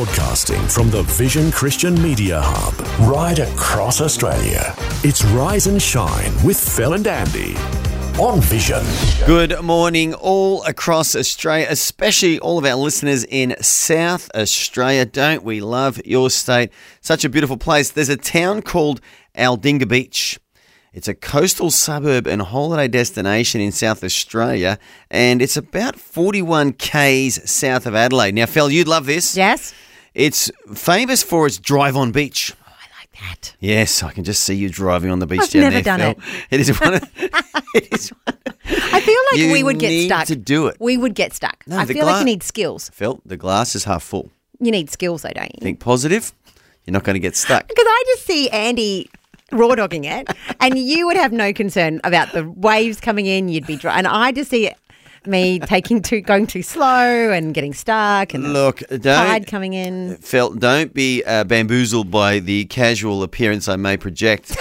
Broadcasting from the Vision Christian Media Hub, right across Australia. It's Rise and Shine with Phil and Andy on Vision. Good morning all across Australia, especially all of our listeners in South Australia. Don't we love your state? Such a beautiful place. There's a town called Aldinga Beach. It's a coastal suburb and holiday destination in South Australia, and it's about 41 k's south of Adelaide. Now, Phil, you'd love this. Yes. It's famous for its drive-on beach. Oh, I like that. Yes, I can just see you driving on the beach I've down never there, done Phil. It is one of... It is one of, I feel like we would get stuck. You need to do it. We would get stuck. No, I the feel like you need skills. Phil, the glass is half full. You need skills though, don't you? Think positive, you're not going to get stuck. Because I just see Andy raw dogging it and you would have no concern about the waves coming in. You'd be dry. And I just see me going too slow and getting stuck and the tide coming in. Phil, don't be bamboozled by the casual appearance I may project.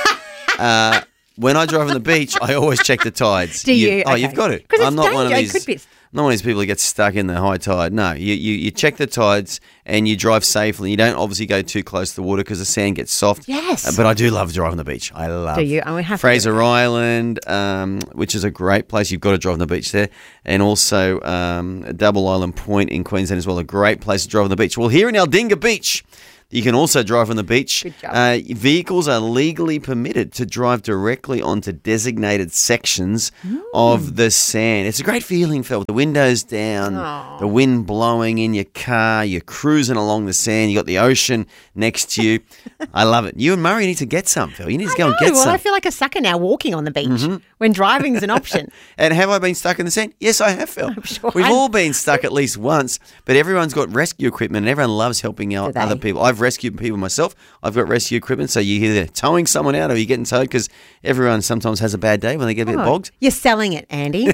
When I drive on the beach, I always check the tides. Do you? Oh, okay. You've got to. I'm not one of these. Not one of these people who get stuck in the high tide. No, you check the tides and you drive safely. You don't obviously go too close to the water because the sand gets soft. Yes. But I do love driving the beach. I love. Do you? And we have Fraser Island, which is a great place. You've got to drive on the beach there. And also Double Island Point in Queensland as well. A great place to drive on the beach. Well, here in Aldinga Beach, you can also drive on the beach. Good job. Vehicles are legally permitted to drive directly onto designated sections of the sand. It's a great feeling, Phil, with the windows down, the wind blowing in your car, you're cruising along the sand, you got the ocean next to you. I love it. You and Murray need to get some, Phil. You need to go and get some. I feel like a sucker now walking on the beach when driving's an option. And have I been stuck in the sand? Yes, I have, Phil. I'm sure. We've all been stuck at least once, but everyone's got rescue equipment and everyone loves helping out other people. I've rescued people myself. I've got rescue equipment, so you're either towing someone out or you're getting towed because everyone sometimes has a bad day when they get a bit bogged. You're selling it, Andy.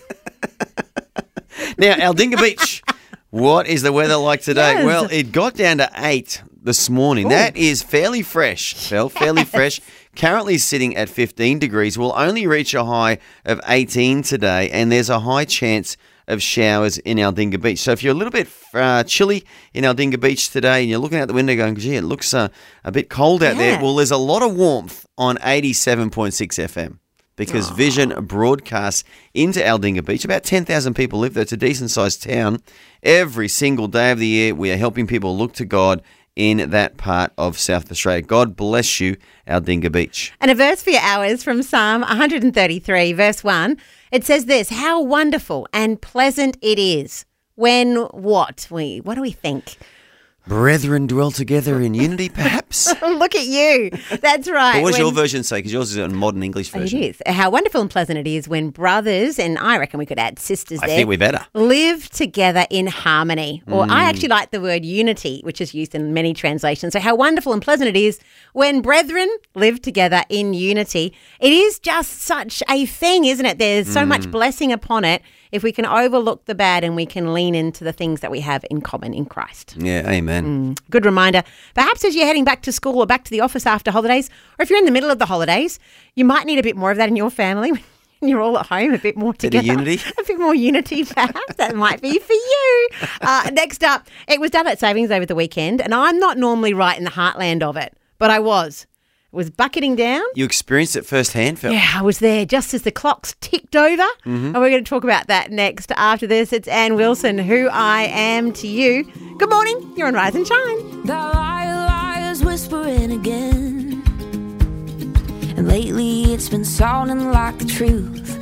Now, Aldinga Beach, what is the weather like today? Yes. Well, it got down to 8 this morning. Ooh. That is fairly fresh, Phil, fairly fresh. Currently sitting at 15 degrees. We'll only reach a high of 18 today, and there's a high chance of showers in Aldinga Beach. So if you're a little bit chilly in Aldinga Beach today and you're looking out the window going, gee, it looks a bit cold out there. Well, there's a lot of warmth on 87.6 FM because Vision broadcasts into Aldinga Beach. About 10,000 people live there. It's a decent-sized town. Every single day of the year, we are helping people look to God in that part of South Australia. God bless you, Aldinga Beach. And a verse for your hours from Psalm 133, verse 1. It says this, how wonderful and pleasant it is when what do we think? Brethren dwell together in unity, perhaps? Look at you. That's right. But what does your version say? Because yours is a modern English version. It is. How wonderful and pleasant it is when brothers, and I reckon we could add sisters there. I think we better. Live together in harmony. Or I actually like the word unity, which is used in many translations. So how wonderful and pleasant it is when brethren live together in unity. It is just such a thing, isn't it? There's so much blessing upon it if we can overlook the bad and we can lean into the things that we have in common in Christ. Yeah, amen. Good reminder. Perhaps as you're heading back to school or back to the office after holidays, or if you're in the middle of the holidays, you might need a bit more of that in your family. When you're all at home, a bit more together. Bit of unity. A bit more unity, perhaps. That might be for you. Next up, it was Daylight Savings over the weekend, and I'm not normally right in the heartland of it, but I was. It was bucketing down. You experienced it firsthand, Phil. Yeah, I was there just as the clocks ticked over. And we're going to talk about that next. After this, it's Ann Wilson, Who I Am to You. Good morning. You're on Rise and Shine. The liars whispering again. And lately it's been sounding like the truth.